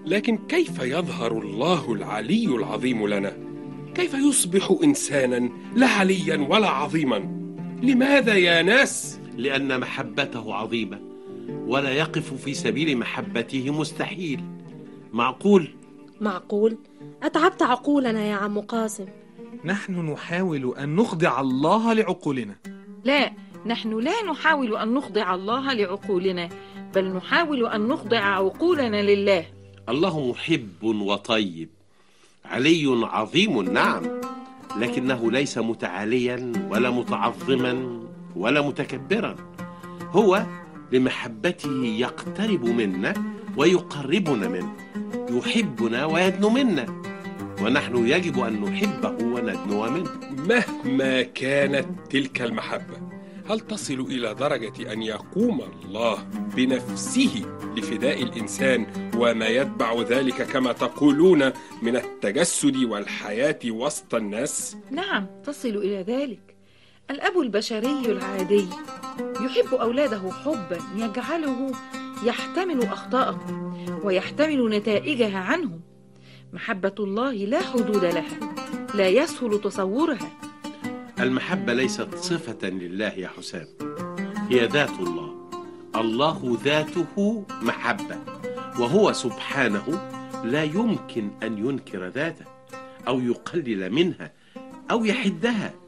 لكن كيف يظهر الله العلي العظيم لنا؟ كيف يصبح إنسانا لا عليا ولا عظيما؟ لماذا يا ناس؟ لأن محبته عظيمة، ولا يقف في سبيل محبته مستحيل. معقول؟ أتعبت عقولنا يا عم قاسم. نحن نحاول أن نخضع الله لعقولنا. لا، نحن لا نحاول أن نخضع الله لعقولنا، بل نحاول أن نخضع عقولنا لله. الله محب وطيب، علي عظيم، نعم، لكنه ليس متعاليا ولا متعظما ولا متكبرا. هو لمحبته يقترب منا ويقربنا منه، يحبنا ويدنو منا، ونحن يجب أن نحبه وندنو منه. مهما كانت تلك المحبة، هل تصل إلى درجة أن يقوم الله بنفسه لفداء الإنسان وما يتبع ذلك كما تقولون من التجسد والحياة وسط الناس؟ نعم، تصل إلى ذلك. الأب البشري العادي يحب أولاده حبا يجعله يحتمل أخطاءهم ويحتمل نتائجها عنهم. محبة الله لا حدود لها، لا يسهل تصورها. المحبة ليست صفة لله يا حسام، هي ذات الله. الله ذاته محبة، وهو سبحانه لا يمكن أن ينكر ذاته أو يقلل منها أو يحدها.